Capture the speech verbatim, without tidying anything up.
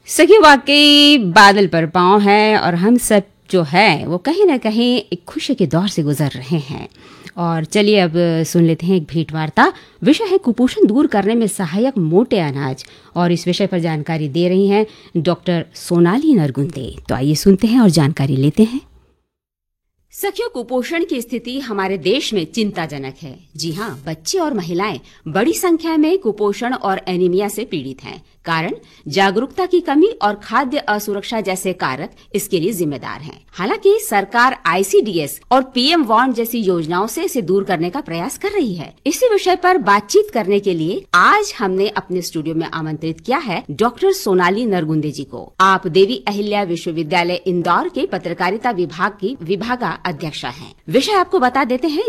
सखी वाकई बादल पर पाँव है और हम सब जो है वो कहीं ना कहीं एक खुशी के दौर से गुजर रहे हैं। और चलिए अब सुन लेते हैं एक भेंट वार्ता। विषय है कुपोषण दूर करने में सहायक मोटे अनाज, और इस विषय पर जानकारी दे रही हैं डॉक्टर सोनाली नरगुंदे। तो आइए सुनते हैं और जानकारी लेते हैं। सखियों, कुपोषण की स्थिति हमारे देश में चिंताजनक है। जी हाँ, बच्चे और महिलाएं बड़ी संख्या में कुपोषण और एनीमिया से पीड़ित हैं। कारण जागरूकता की कमी और खाद्य असुरक्षा जैसे कारक इसके लिए जिम्मेदार हैं। हालांकि सरकार आई सी डी एस और पी एम वांड जैसी योजनाओं से इसे दूर करने का प्रयास कर रही है। इसी विषय पर बातचीत करने के लिए आज हमने अपने स्टूडियो में आमंत्रित किया है डॉक्टर सोनाली नरगुंदे जी को। आप देवी अहिल्या विश्वविद्यालय इंदौर के पत्रकारिता विभाग की विभागा अध्यक्षा हैं। विषय आपको बता देते हैं।